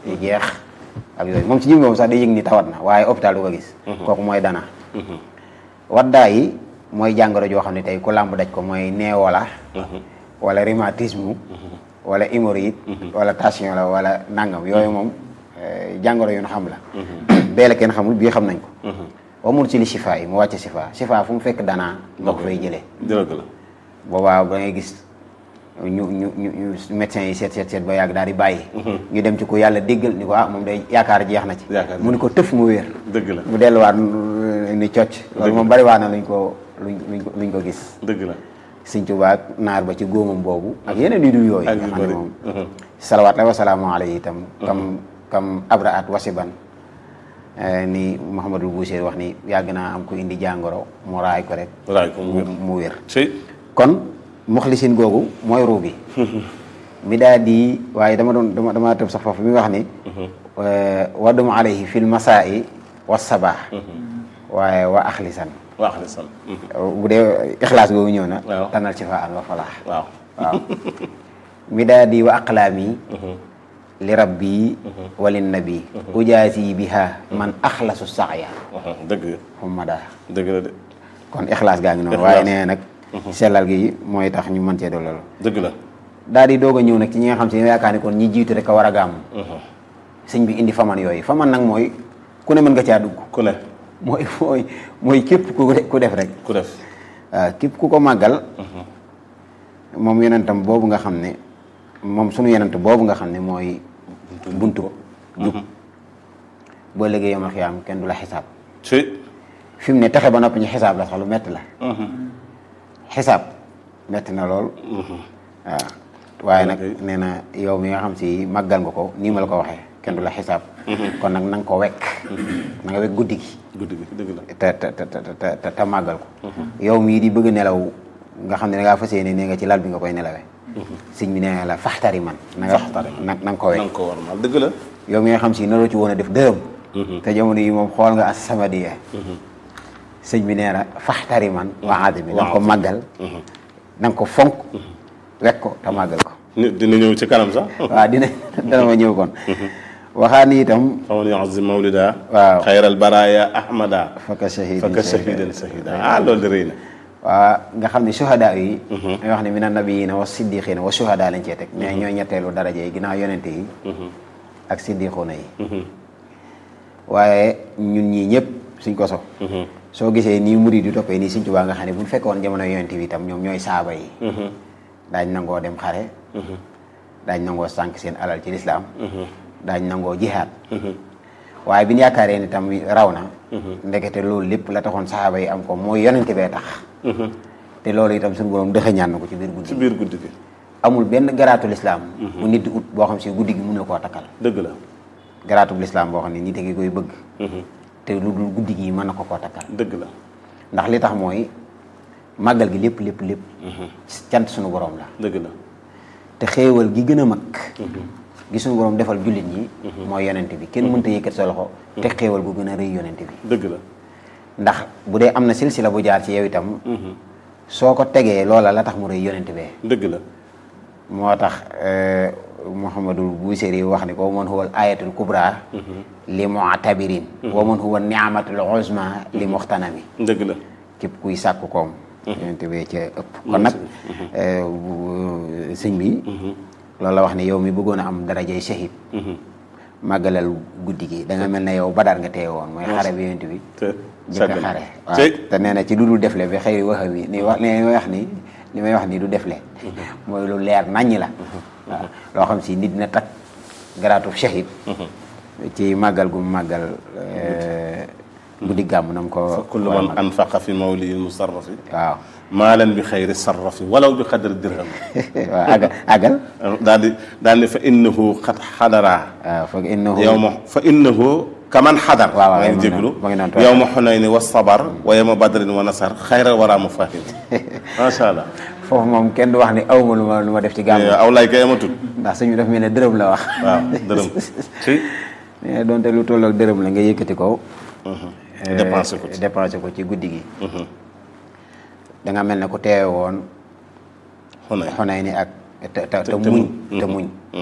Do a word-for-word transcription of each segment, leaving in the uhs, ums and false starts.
di jeex ak yooyu moom ci jëm moom sax day yëg ni tawat na waaye hôpital du ko gis kooku mooy dana waddaa yi mooy jàngoro joo xam ne tey ku làmb daj ko mooy neewola wala rhumatisme wala hémorroïde wala tension la wala nangam yooyu moom jàngoro yu ñu xam la bee la kenn xamul bii xam nañ ko wamul ci li sifa yi mu wàcce sifa sifa fu mu fekk danaa nga ko fay jëlee dëgg la boobaa ba ngay gis ñu ñu ñu médecins yi seet seet seet ba yàgg daal di bàyyi ñu dem ci ko yàlla déggal ni ko ah moom day yaakaar jeex na ci mu ni ko tëf mu wér dëgg la mu delluwaat ni cocc loolu moom bari waa na luñ ko luñ luñ ko gis dëgg la Sëñ Tuubaa ak naar ba ci góomam boobu ak yeneen yu dul yooyu nga xam ne moom salawaat la wasalaamu alayhi itam kam kam abraat wasiban ni Mouhamadul Boucher wax ni yàgg naa am ku indi jàngoro mu raay ko rek raay ko mu wér kon muxlisin googu mooy ruu bi mi daa di waaye dama doon dama dama tëb sax foofu mi wax ni waddum alayhi fil masaa'i wa sabaax waaye wa axlisan wa axlisan bu dee ixlaas googu ñëw na tanal ci fa an wa falaax waaw waaw mi daa di wa aqlaami li rabbi walin nabi ujaasi biha man axlasu saxya dëgg xumma daa dëgg la de kon ixlaas gaa ngi noonu waaye nee nag sellal gi mooy tax ñu mën cee doon loolu dëgg la daal di doog a ñëw nag ci ñi nga xam si ne yaakaar ni kon ñi jiitu rek a war a gàmm sëñ bi indi faman yooyu faman nag mooy ku ne mën nga caa dugg ku ne mooy mooy mooy képp ku ku def rek ku def waaw képp ku ko màggal moom yonentam boobu nga xam ne moom sunu yonent boobu nga xam ne mooy buntu jub boo liggéey yomal xiyaam kenn du la xisaab fi mu ne taxe ba noppi ñu xisaab la sax lu metti la xisaab metti na lool waaw waaye nag nee na yow mi nga xam si màggal nga ko nii ma la ko waxee kenn du la xisaab kon nag na nga ko wekk na nga wekk guddi gi guddi gi dëgg la te te te te te màggal ko yow mii di bëgg nelaw nga xam ne da ngaa fas yéene nee nga ci lal bi nga koy nelawee sëñ bi nee la faxtari man na nga na nga ko wekk na nga ko war mal dëgg la yow mi nga xam si naroo ci woon a def dërëm te jamono yi moom xool nga as samadiya sëñ bi nee na faxtari man waa aada bi na nga ko màggal na nga ko fonk wekk ko te màggal ko dina ñëw ci kanam sax waaw dina dana ma ñëw kon waxaa ni itam faman yu'azzim mawlida waaw xayral baraya ahmada faka shahidin faka shahidan shahida ah loolu de rëy na waaw nga xam ne suhada yi may wax ne mina nabiyina wa siddiqina wa suhada lañ cee teg mais ñooy ñetteelu daraja yi ginnaaw yonente yi ak siddiquna yi waaye ñun ñii ñëpp suñ ko so soo gisee nii murid di toppee nii Sëñ Tuubaa nga xam ne bu ñu fekkoon jamono yonente bi itam ñoom ñooy saaba yi daañ nangoo dem xare daañ nangoo sànq seen alal ci lislaam daañ nangoo jihaad waaye bi ñu yaakaaree ni tam raw na ndekete loolu lépp la taxoon saaba yi am ko mooy yonente bee tax te loolu itam suñu borom dëxëñaan na ko ci biir guddi ci biir guddi gi amul benn garaatu lislaam bu nit di ut boo xam si guddi gi mun la koo takkal dëgg la garaatu lislaam boo xam ne nit a ngi koy bëgg te lu dul guddi gi mën na ko koo takkal dëgg la ndax li tax mooy màggal gi lépp lépp lépp cant suñu borom la dëgg la te xéewal gi gën a mag gi suñu borom defal jullit ñi mooy yonente bi kenn mënta yëkkat sa loxo te xéewal bu gën a rëy yonente bi dëgg la ndax bu dee am na silsila bu jaar ci yow itam soo ko tegee loola la tax mu rëy yonente bee dëgg la moo tax Mouhamadul Busiri wax ni ko man huwa al ayatul kubra li mu'tabirin wa man huwa ni'matul uzma li muxtanami dëgg la képp kuy sàkku koom yonente bee ca ëpp kon nag sëñ bi loolu la wax ne yow mi bëggoon a am darajay shahid màggalal guddi gi da nga mel ne yow badar nga teew woon mooy xare bi yonent bi jëkk xare waaw te nee na ci lu dul defle bi xëy waxa bi ni wax li may wax ni li may wax nii du defle mooy lu leer naññ la waaw loo xam si nit dina takk garaatu shahid ci màggal gu màggal guddi gàmm nam ko kullu man anfaqa fi mawlidil musarrafi waaw maalan bi xayri sarrafi walaw bi xadri dirham waaw àggal àggal daal di daal di fa innahu xat xadara waaw fa innahu yow ma fa innahu kaman xadar waaw maa ngi jéglu ma ngi noonu yow ma xunayni wa sabar wa yawma badrin wa nasar xayra wara mu fahim macha allah foofu moom kenn du wax ni awma lu ma lu ma def ci gàmm aw lay kay amatul ndax suñu def mel ne dërëm la wax waaw dërëm ci mais donte lu tolloog dërëm la nga yëkkati ko dépensé ko ci dépensé ko ci guddi gi da nga mel ne ku teewe woon xonay ni ak te te muñ te muñ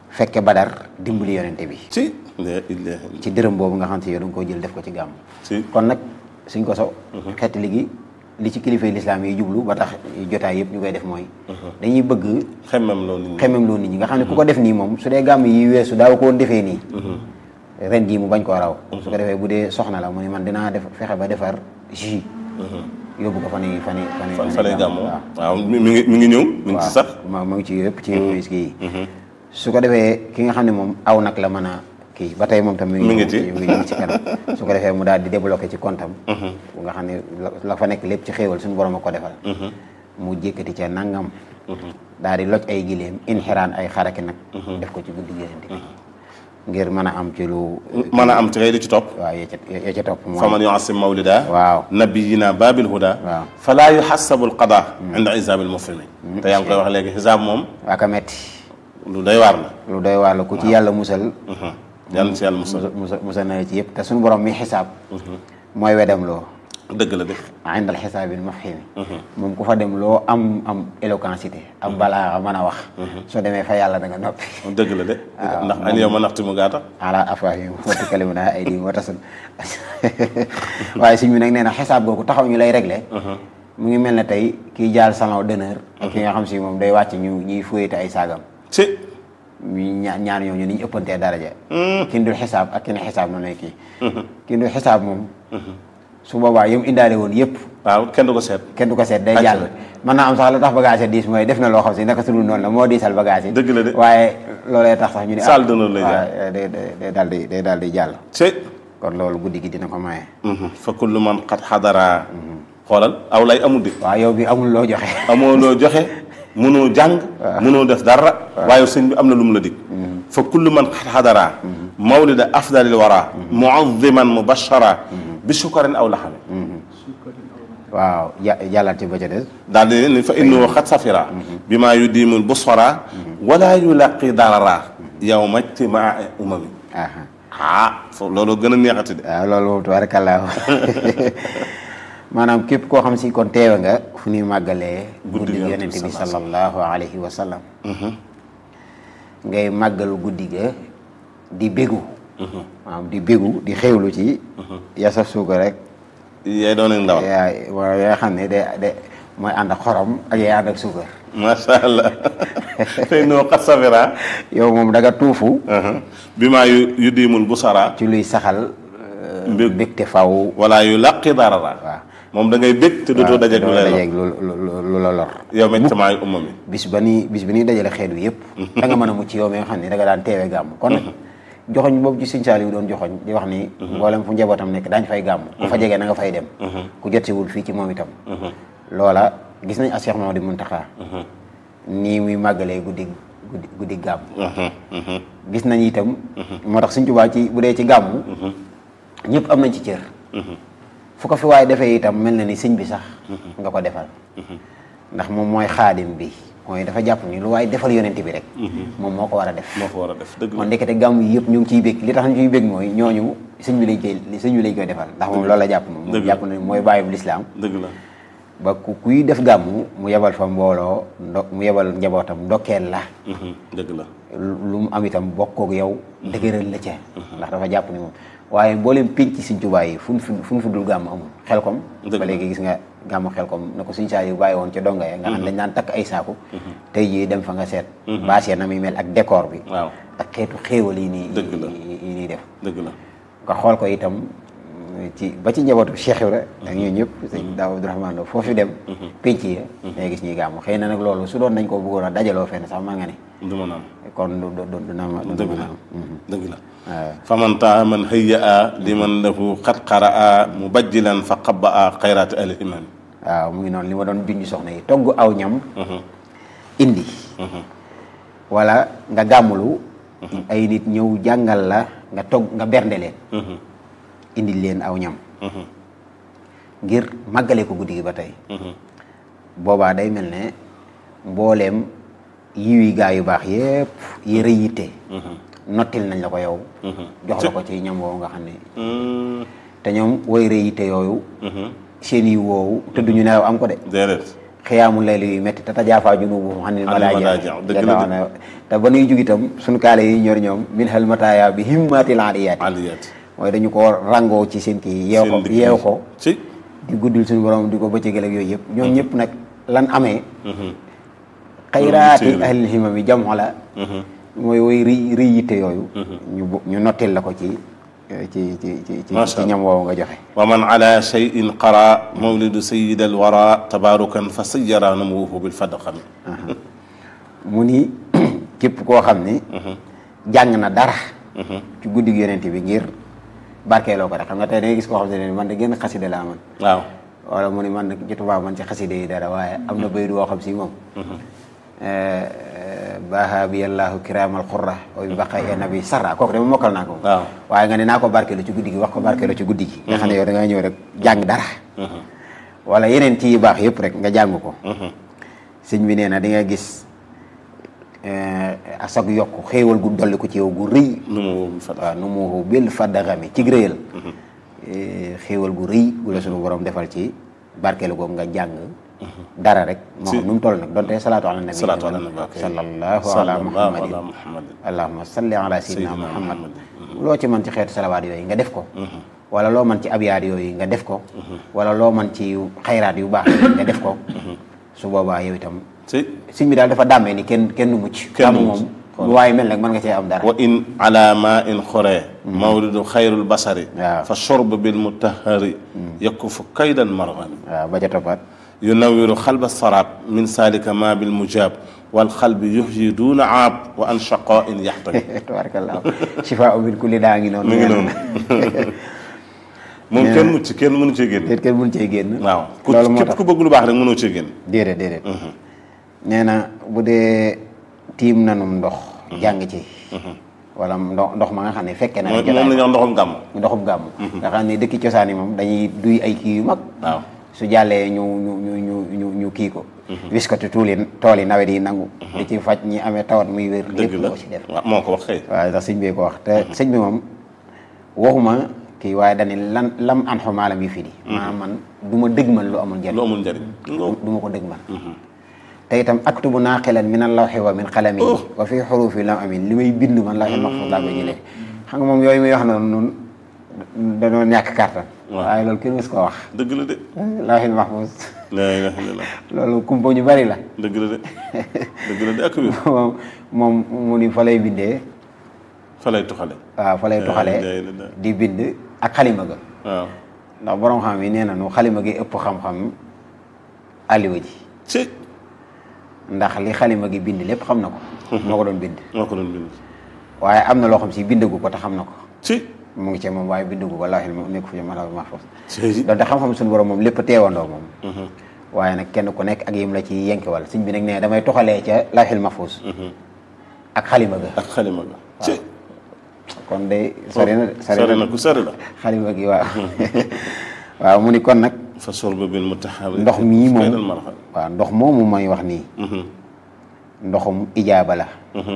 fekke Badar dimbali yonente bi ci ci dërëm boobu nga xam si yow da nga koo jël def ko ci gàmm ci kon nag suñ ko so xeet ligi li ci kilifay lislaam yi jublu ba tax jotaay yëpp ñu koy def mooy dañuy bëgg xemmem loo nit ñi xemmem loo nit ñi nga xam ne ku ko def nii moom su dee gàmm yi weesu daaw ko woon defee nii ren jii mu bañ koo raw su ko defee bu dee soxna la mu ne man dinaa def fexe ba defar jus yóbbu ko fan yi fan yi fan yi fa lay gàmmoo waaw mi ngi mi ngi ñëw mi ngi ci sax waaw mu ngi ci yëpp ci whisky yi su ko defee ki nga xam ne moom aw nag la mën a kii ba tey moom tam mi ngi ci mi ngi ci kanam su ko defee mu daal di débloqué ci comptam bu nga xam ne la fa nekk lépp ci xéewal suñu borom a ko defal mu jékkati ca nangam daal di loj ay gileem inxiraan ay xaraki nag def ko ci guddi génte bi ngir mën a am ci lu mën a am ci xëy di ci topp waaw ya ca ya ca topp mooy faman yuasim mawlida waaw nabiyina babil huda waaw falaa yuhasabu al qada inda isabil mufrimi te yaa ngi koy wax léegi xisaab moom waa ka metti lu doy waar la lu doy waar la ku ci yàlla musal yàlla si yàlla musal musal musal na ci yëpp te suñu borom mi xisaab mooy wedam loo dëgg la dëgg indal xisaabil mafhimi moom ku fa dem loo am am éloquencité am balaa mën a wax soo demee fa yàlla da nga noppi dëgg la de ndax an yow ma naxti mu gaata ala afwaahihim wa tukallimunaa aydiihim wa tashhadu waaye suñ bi nag nee na xisaab googu taxaw ñu lay réglé mu ngi mel ne tey kii jaal salon d'honneur ak ki nga xam si moom day wàcc ñu ñuy fuyete ay saagam ci ñu ñaar ñaar ñooñu ni ñu ëppantee daraja kin dul xisaab ak ki ne xisaab noonu lay kii kin dul xisaab moom su boobaa yëm indaale woon yëpp waaw kenn du ko seet kenn du ko seet day jàll mën naa am sax la tax bagage diis mooy def na loo xam si naka sudul noonu la moo diisal bagage yi dëgg la de waaye loolee tax sax ñu ne salle d'honneur lay jàll day day daal di day daal di jàll ci kon loolu guddi gi dina ko maye fa kullu man qad xadara xoolal aw lay amul di waaw yow bi amul loo joxe amoo loo joxe mënoo jàng mënoo def dara waaye sëñ bi am na lu mu la dig fa kullu man qad xadara mawlida afdalil wara muaziman mubashara bi sukarin aw laxame waaw jàllal ci ba ca des daal di ne fa innahu xat safira bi maa yudimul busara wala yulaqi darara yow ma ijtimaa umami ah foofu loolu gën a neexati de waaw loolu moom tabarakallah maanaam képp koo xam si kon teewe nga fu ñuy màggalee guddi yonent bi sallallahu alayhi wa sallam ngay màggal guddi ga di bégu maanaam di bégu di xewlu ci yasaf suuka rek yaay doon ak ndawal yaa waaw yaa xam ne de de mooy ànd ak xorom ak yaay ànd ak suukar macha allah tey noo xat safira yow moom da nga tuufu bi maa yu yu diimul bu sara ci luy saxal mbég bégte faw wala yu laqi darara waaw moom da ngay bég te dootoo dajeeg lu lay lor dajeeg lu lu la lor yow mectamaayu umma mi bis ba ni bis ba ni dajale xeet wi yëpp da nga mën a mucc yow mi nga xam ne da nga daan teewe gàmm kon nag joxoñ boobu ci Sëñ Saaliw doon joxoñ di wax ni mboolem fu njabootam nekk daañ fay gàmm ku fa jegee na nga fay dem ku jot siwul fii ci moom itam loola gis nañ ak Cheikh Mamadou Muntaxa nii muy màggalee guddi guddi guddi gàmm gis nañ itam moo tax Sëñ Tuubaa ci bu dee ci gàmm ñëpp am nañ ci cër fu ko fi waaye defee itam mel na ni sëñ bi sax nga ko defal ndax moom mooy xaadim bi mooy dafa jàpp ni lu waaye defal yonent bi rek moom moo ko war a def moo ko war a def dëgg la kon ndekete gàmm yi yëpp ñu ngi ciy bég li tax ñu ciy bég mooy ñooñu sëñ bi lañ koy sëñ bi lañ koy defal ndax moom loolu la jàpp moom moom jàpp na mooy bàyyi bu lislaam dëgg la ba ku kuy def gàmm mu yebal fa mbooloo ndo mu yebal njabootam ndokkeel la dëgg la lu mu am itam bokkoog yow dëgëral la ca ndax dafa jàpp ni moom waaye mbooleem pénc ci Sëñ Tuubaa yi fu mu fi fu mu fi dul gàmm amul xel kom ba léegi gis nga gàmm xel kom na ko Sëñ Saaliw bàyyi woon ca donga ya nga xam dañ daan takk ay saaku tey jii dem fa nga seet baasee na muy mel ak décor bi waaw ak xeetu xéewal yi nii dëgg la yi nii def dëgg la nga xool ko itam ci ba ci njabootu Cheikh Ibra ak ñooñu ñëpp sëñ Daaw Abdourahmane Lo foofu dem pénc ya day gis ñuy gàmm xëy na nag loolu su doon dañ ko bëggoon a dajaloo fenn sax maa nga ne du ma naan kon du du du na ma dëgg la dëgg la faman taa man hayya a liman lahu xat qara a mubajjilan fa qabba a xayraati alhiman waaw mu ngi noonu li ma doon junj soxna yi togg aw ñam indi wala nga gàmmulu ay nit ñëw jàngal la nga togg nga bernde leen indi leen aw ñam ngir màggale ko guddi gi ba tey boobaa day mel ne mbooleem yiwi gaa yu baax yépp yi rëy yitte nottil nañ la ko yow jox la ko ci ñam woowu nga xam ne te ñoom woy rëy yitte yooyu seen yi woowu te duñu nelaw am ko de déedéet xiyaamu layli yu métti te tajaafaa junuubuhum anil madaaji' dëgg la te ba nuy jug itam suñu kaale yi ñor ñoom min hal mataaya bi himmaatil aaliyaati aliyaat mooy dañu ko rangoo ci seen kii yeew ko yeew ko ci di guddul suñu borom di ko bëccëgal ak yooyu yëpp ñoom ñëpp nag lan amee xayraati ahlil himam yi jam la mooy woy rëy rëy yitte yooyu ñu ñu nottil la ko ci ci ci ci ci ñam woowu nga joxe wa man ala shay'in qara mawlidu sayyid al wara tabarukan fa sayyara namuhu bil fadqami mu ni képp koo xam ni jàng na dara ci guddi gi yonent bi ngir barkeeloo ko rek xam nga tey da ngay gis koo xam ne man de génn xaside laa man waaw wala mu ni man nag ci tubaab man ci xaside yi dara waaye am na baydu woo xam si moom baaha bi yàllaahu kiraamal xurra wa bi baqay nabi sarra kooku dama mokkal naa ko waaw waaye nga ne naa ko barkeelu ci guddi gi wax ko barkeelu ci guddi gi nga xam ne yow da nga ñëw rek jàng dara wala yeneen ci yu baax yëpp rek nga jàng ko sëñ bi nee na di nga gis asag yokk xéewal gu dolli ko ci yow gu rëy waaw nu mu bil faddaxami ci réyal xéewal gu rëy gu la suñu borom defal ci barkeelu googu nga jàng dara rek moo xam nu mu toll nag donte salaatu ala nabi sallallahu ala muhammadin allahumma salli ala sayyidina muhammad loo ci mën ci xeetu salawaat yooyu nga def ko wala loo mën ci abyaat yooyu nga def ko wala loo mën ci xayraat yu baax nga def ko su boobaa yow itam sëñ bi daal dafa dàmmee ni kenn kenn mucc kenn moom lu waaye mel nag mën nga cee am dara wa in ala ma in xore mawlidu xayrul basari fa shurb bil mutahhari yakufu kaydan marghami waaw ba ca toppaat yunawiru xalba sarab min salika ma bil mujab wal xalbi yuhyi duuna aab wa an shaqain yaxtami tabarakallah shifaa min kulli daa ngi noonu mi ngi noonu moom kenn mucc kenn mënu cee génn déet kenn mënu cee génn waaw loolu moo tax ku bëgg lu baax rek mënoo cee génn déedéet déedéet nee na bu dee tiim nanum ndox jàng ci wala ndox ndox ma nga xam ne fekkee na moom la ñuy wax ndoxum gàmm ndoxum gàmm nga xam ne dëkki cosaan yi moom dañuy duy ay kii yu mag waaw su jàllee ñu ñu ñu ñu ñu ñu kii ko wis ko te tuuli tool yi nawet yi nangu di ci faj ñi amee tawat muy wér lépp ko ci def waaw moo ko wax kay waaw ndax sëñ bi ko wax te sëñ bi moom waxuma kii waaye dani lan lam an xomaalam yi fi di maanaam man du ma dëgmal lu amul njëriñ lu amul njëriñ du ma ko dëgmal te itam aktubu naaqilan min al-lawhi wa min qalami wa fi xurufi lam amin li may bind man lawhil mahfuz laa koy jëlee xam nga moom yooyu muy wax noonu noonu dañoo ñàkk kàttan waaye loolu kenn mës ko wax dëgg la de lawhil mahfuz la ilaha illallah loolu kumpa ñu bari la dëgg la de dëgg la de ak wér moom moom mu ni fa lay bindee fa lay tuxale waaw fa lay tuxale di bind ak xalima ga waaw ndax borom xam yi nee na nu xalima gi ëpp xam-xam alliwa ji ci ndax li xalima gi bind lépp xam na ko moo ko doon bind moo ko doon bind waaye am na loo xam si bindagu ko te xam na ko ci mu ngi ci moom waaye bindagu ko lawhil nekk fu ma lawhil mahfuz donte xam-xam suñu borom moom lépp teewandoo moom waaye nag kenn ku nekk ak yim la ci yenkewal sëñ bi nag nee damay toxalee ca lawhil mahfuz ak xalima ga ak xalima ga ci kon day sori na sori na ku sori la xalima gi waaw waaw mu ni kon nag fa sorba bil mutahawi ndox mii moom waaw ndox moomu may wax nii ndoxum ijaaba la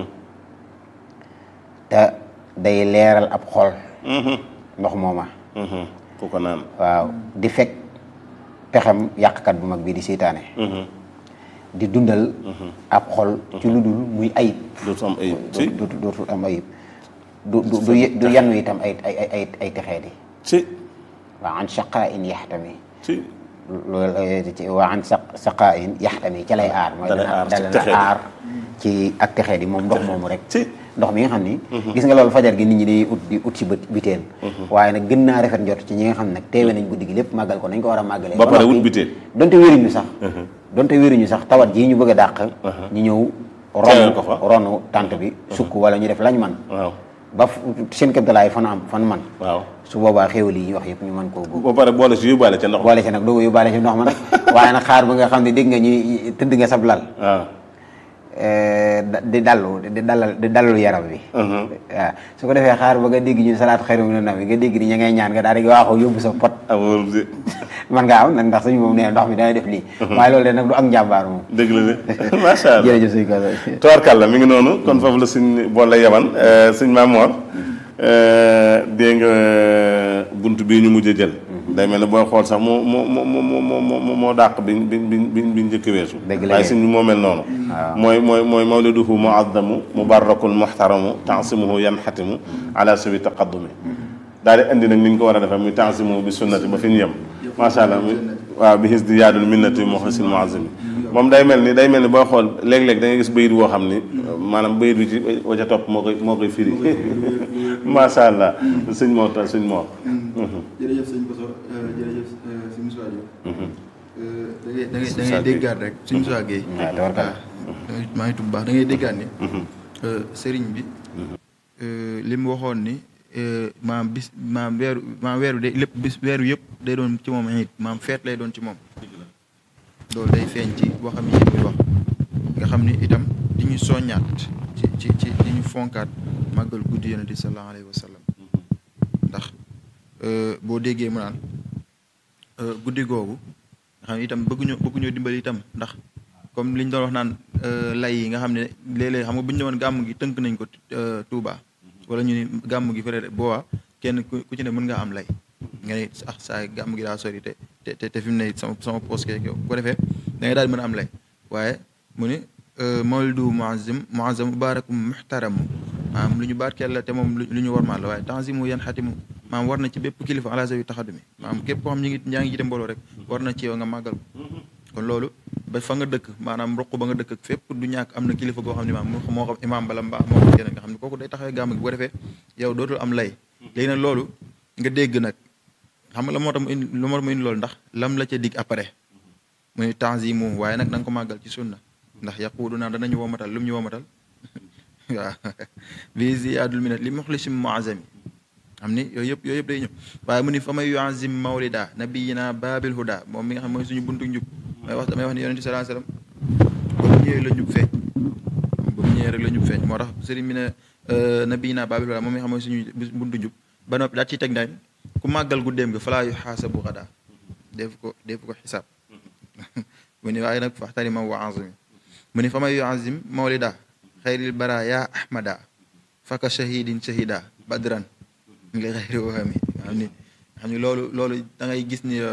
te day leeral ab xol ndox mooma ku ko naan waaw di fekk pexem yàqkat bu mag bii di seytaane di dundal ab xol ci lu dul muy ayib dootu am ayib dootu dootu am ayib du du du yanu itam ay ay ay ay texee di ci waaw an shaqaa in yaxtami ci loolu ci waa an sa saqaa in yaxtami ca lay aar mooy dala na aar ci ak texee di moom ndox moomu rek ndox mi nga xam ni gis nga loolu fajar gi nit ñi di ut di ut si bët biteen waaye nag gën naa rafet njort ci ñi nga xam nag teewe nañ guddi gi lépp màggal ko nañ ko war a màggalee ba pare wut biteen donte wéruñu sax donte wéruñu sax tawat jii ñu bëgg a dàq ñu ñëw ronu ronu tànt bi sukk wala ñu def lañ man waaw ba seen kéemtalaay fan am fan man waaw su boobaa xéwal yi ñu wax yëpp ñu mën koo góob ba pare boole si yóbbaale ca ndox boole ci nag doo yóbbaale ci ndox ma nag waaye nag xaar ba nga xam ne dégg nga ñuy tëdd nga sab lal waaw di dallu di dalal di dallu yaram bi waaw su ko defee xaar ba nga dégg ñu salaatu xayru mina nawm nga dégg ni ña ngay ñaan nga daal di waaxoo yóbbu sa pot man ngaa am nag ndax suñu moom nee ndox mi dana def lii waaye loolu de nag du ak njàmbaar moom dëgg la de macha allah jërëjëf suñ ko tubaarkàlla mi ngi noonu kon foofu la suñ boole yaman suñ Maam Mor dégg nga bunt bii ñu mujj a jël day mel ne booy xool sax moo moo moo moo moo moo moo dàq bi bi bi bi njëkk weesu waaye sëñ bi moo mel noonu mooy mooy mooy mawliduhu muazzamu mubarakul muhtaramu tansimuhu yanxatimu ala sawi taqaddumi daal di indi nag ni ñu ko war a defee muy tansimuhu bi sunnati ba fi ñu yem macha allah waaw bi his di yaadul minnati muxlisil muazzimi moom day mel ni day mel ni booy xool léeg-léeg da ngay gis bayit woo xam ni maanaam bayit bi ci wa ca topp moo koy moo koy firi macha allah sëñ moo tax sëñ moo jërëjëf sëñ Boso jërëjëf sëñ Moussa Diop da ngay da ngay da ngay déggaat rek sëñ Moussa Gueye maa ngi tudd baax da ngay déggaat ni sëriñ bi li mu waxoon ni maam bis maam weeru maam weeru de lépp bis weeru yëpp day doon ci moom it maam feet lay doon ci moom loolu day feeñ ci waxam yi muy wax nga xam ni itam di ñu soññaat ci ci ci di ñu fonkaat màggal guddi yonent bi sallallahu alayhi wa sallam ndax boo déggee mu naan guddi googu nga xam ne itam bëgguñu bëgguñoo dimbali itam ndax comme liñ doon wax naan lay yi nga xam ne léeg-léeg xam nga bu ñu ñëwoon gàmm gi tënk nañ ko Touba wala ñu ni gàmm gi fële boobaa kenn ku ci ne mën ngaa am lay nga ne ah saa gàmm gi daa sori te te te fi mu ne sama sama poste keeg yow bu ko defee da ngay daal di mën a am lay waaye mu ne mawlidu muazzam muazzam mubarakum muhtaramu maanaam lu ñu barkeel la te moom lu ñu warmaal la waaye tanzimu yan xatimu maanaam war na ci bépp kilifa ala zawi taxadumi maanaam képp koo xam ñi ngi ñaa ngi jiite mbooloo rek war na ci yow nga màggal ko kon loolu ba fa nga dëkk maanaam roq ba nga dëkk ak fépp du ñàkk am na kilifa goo xam ne maam moo xam imaam bala mbaa moo xam keneen nga xam ne kooku day taxawee gàmm gi bu ko defee yow dootul am lay léegi nag loolu nga dégg nag xam nga la moo tax mu indi lu moo tax mu indi loolu ndax lam la ca dig après muy tanzimu waaye nag na nga ko màggal ci sunna ndax yaquudu naa danañu womatal lu mu ñu womatal waaw bi ziyaadul minat li muxlisim muazami xam ni yooyu yëpp yooyu yëpp day ñëw waaye mu ni fa may yuazim mawlida nabiyina babil huda moom mi nga xam mooy suñu buntu njub may wax damay wax ni yonent bi sallallahu alayhi wasallam ba mu ñëwee la njub feeñ ba mu ñëwee rek la njub feeñ moo tax sëriñ bi ne nabiyina babil huda moom mi nga xam mooy suñu buntu njub ba noppi daal ciy teg naan ku màggal guddeem ga falaa yu xaasabu xadaa def ko def ko xisaab mu ni waaye nag faxtarima wa azimi mu ni fa may yuazim mawlida xayril bara ya ahmada faka shahidin shahida badran li xayri wahami xam ni xam ni loolu loolu da ngay gis ni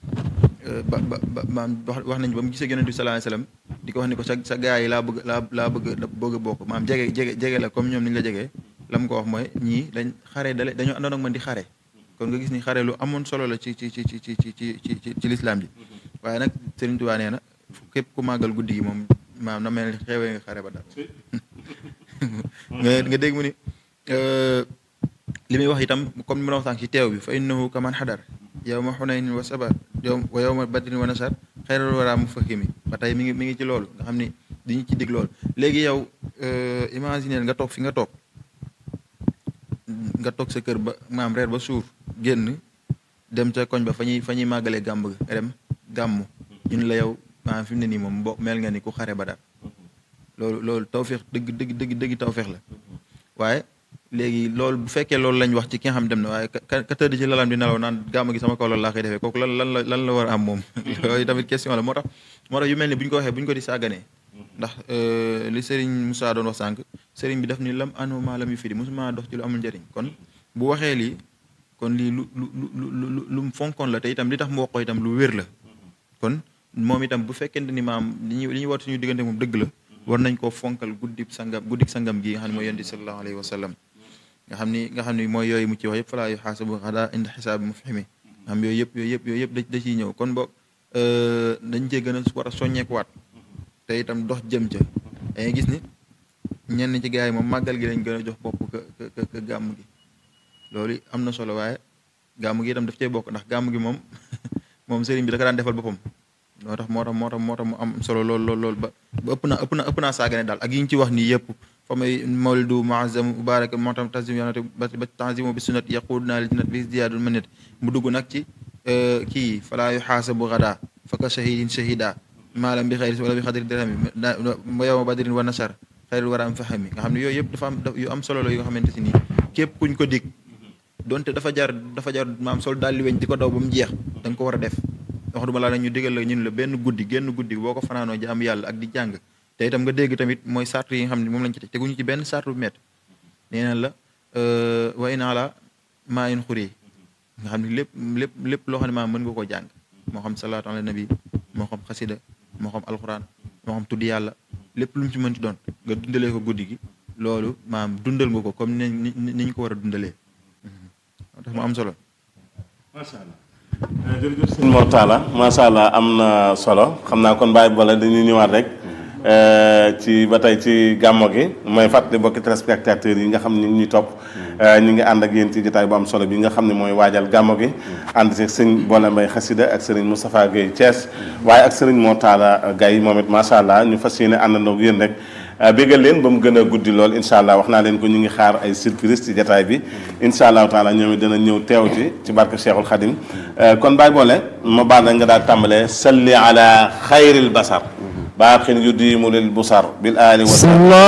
ba ba ba maam wax nañ ba mu gisee yonent bi sallallahu alayhi wasallam di ko wax ni ko sa sa gaa yi laa bëgg laa laa bëgg bëgg a bokk maam jege jege jege la comme ñoom ni ñu la jegee la mu ko wax mooy ñii dañ xare dale dañoo àndoon ak man di xare kon nga gis ni xare lu amoon solo la ci ci ci ci ci ci ci ci ci lislaam ji waaye nag Sëriñ Tuubaa nee na képp ku màggal guddi gi moom maam na mel ni xeewee nga xare ba dal nga nga dégg mu ni li muy wax itam comme ni ma la wax sànq ci teew bi fa innahu kaman xadar yawma xunaynin wa sabar yow wa yawma badrin wa nasar xayral wara mu fahimi ba tey mi ngi mi ngi ci loolu nga xam ni diñu ci dig loolu léegi yow imaginer nga toog fi nga toog nga toog sa kër ba maam reer ba suur génn dem ca koñ ba fa ñuy fa ñuy màggalee gàmb nga dem gàmmu ñun la yow maanaam fi mu ne nii moom bo mel nga ni ku xare ba dara loolu loolu tawfeex dëgg dëgg dëgg dëgg tawfeex la waaye léegi loolu bu fekkee loolu lañ wax ci ki nga xam dem na waaye ka ka tëdd ci lalam di nelaw naan gàmm gi sama kaw loolu laa koy defee kooku lan lan la lan la war a am moom loolu tamit question la moo tax moo tax yu mel ni bu ñu ko waxee bu ñu ko di sàgganee ndax li Serigne Moussa doon wax sànq Serigne bi daf ni lam anuma lam yu firi mosuma dox ci lu amul njëriñ kon bu waxee lii kon lii lu lu lu lu lu mu fonkoon la te itam li tax mu wax ko itam lu wér la kon moom itam bu fekkente ni maam li ñuy li ñuy woote suñu diggante moom dëgg la war nañ koo fonkal guddib sangam guddib sangam gi nga xam ne mooy yonent bi sallallahu alayhi wa sallam nga xam ni nga xam ni mooy yooyu mu ci wax yëpp falaa yu xaasabu xadaa inda xisaabi mufhimi nga xam yooyu yëpp yooyu yëpp yooyu yëpp da da ciy ñëw kon boog dañ cee gën a war a soññeekuwaat te itam dox jëm ca dangay gis ni ñenn ci gars yi moom màggal gi lañ gën a jox bopp ka ka ka gàmm gi loolu am na solo waaye gàmm gi itam daf cee bokk ndax gàmm gi moom moom sëriñ bi da ko daan defal boppam moo tax moo tax moo tax moo tax mu am solo lool lool lool ba ba ëpp na ëpp na ëpp naa saagane daal ak yi ñu ci wax nii yëpp fa may mawlidu muazzam mubarak moo tam tanzim yonate ba tanzimu bi sunnat yaquduna li jannat bi ziyaadul manat mu dugg nag ci kii falaa yu xaasabu gada faka shahidin shahida maalam bi xayri wala bi xadri dirami ma yawma badrin wa nasar xayril wara am fahami nga xam ne yooyu yëpp dafa am yu am solo la yu nga xamante si nii képp kuñ ko dig donte dafa jar dafa jar maam sol daal li weñ di ko daw ba mu jeex da nga ko war a def wax duma laa nag ñu digal la ñun la benn guddi génn guddi boo ko fanaanoo ji am yàlla ak di jàng te itam nga dégg tamit mooy sart yi nga xam ne moom lañ ci teg teguñu ci benn sart bu métti nee na la wa in ala maa in xuri nga xam ne lépp lépp lépp loo xam ne maanaam mën nga koo jàng moo xam salaatu ala nabi moo xam xasida moo xam alxuraan moo xam tuddi yàlla lépp lu mu ci mën ci doon nga dundalee ko guddi gi loolu maanaam dundal nga ko comme ni ni ñu ko war a dundalee tax mu am solo. macha allah jërëjëf sëñ Mor Talla macha allah am na solo xam naa kon bàyyi bala dañuy ñëwaat rek ci ba tey ci gàmmo gi mooy fàttali bokki téléspectateurs yi nga xam ne ñu ngi ñuy topp ñu ngi ànd ak yéen ci jotaay bu am solo bi nga xam ne mooy waajal gàmmo gi ànd ci sëñ Boole Mbay Xasida ak sëriñ Moustapha Gueye Thiès waaye ak sëriñ Mor Talla Gaye moom it macha allah ñu fas yéene àndandoo ak yéen rek bégal leen ba mu gën a guddi lool incha allah wax naa leen ko ñu ngi xaar ay surprise ci jotaay bi incha allahu taala ñoom it dana ñëw teew ci ci barke Cheikhul Khadim kon Baye Boole ma baal rek nga daal tàmbalee salli ala xayril basar baaxin yudimu lil busar bil aali wa